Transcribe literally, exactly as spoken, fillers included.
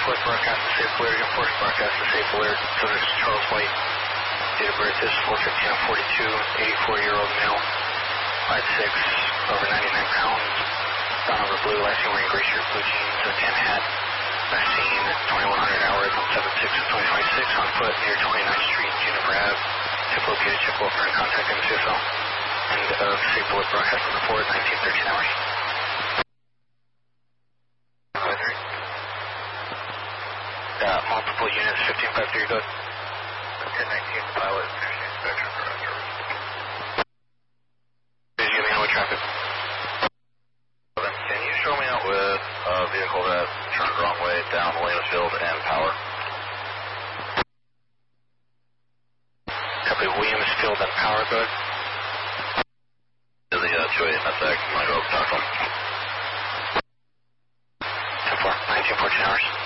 Flight broadcast to Safe Alert, Air Force broadcast to Safe Alert. Subject is Charles White. Date of birth is four fifteen forty-two, eighty-four-year-old male, five six, over ninety-nine pounds, brown over blue, last seen wearing gray shirt, blue jeans, a tan hat. Last seen twenty-one hundred hours on seven six of twenty twenty-six on foot near twenty-ninth Street, Juniper Ave. Tip located, check welfare and contact M C S L. End of Safe Alert broadcast on the fourth, nineteen thirteen hours. Uh, multiple units, fifteen five three, go. ten nineteen pilot, finishing inspection for our service. Please give me on with traffic. Then can you show me out with a vehicle that turned the wrong way down Williamsfield and Power? Copy Williamsfield and Power, good. To the uh, two eight M S X, I'm going to go talk to them. ten four, nineteen fourteen hours.